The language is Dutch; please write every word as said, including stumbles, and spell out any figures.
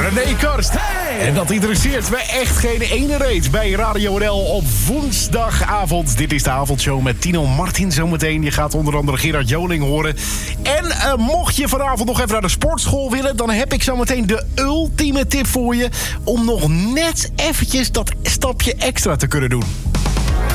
René Karst. Hey. En dat interesseert me echt geen ene reet bij Radio N L op woensdagavond. Dit is de avondshow met Tino Martin zometeen. Je gaat onder andere Gerard Joling horen. En uh, mocht je vanavond nog even naar de sportschool willen, dan heb ik zometeen de ultieme tip voor je om nog net eventjes dat stapje extra te kunnen doen.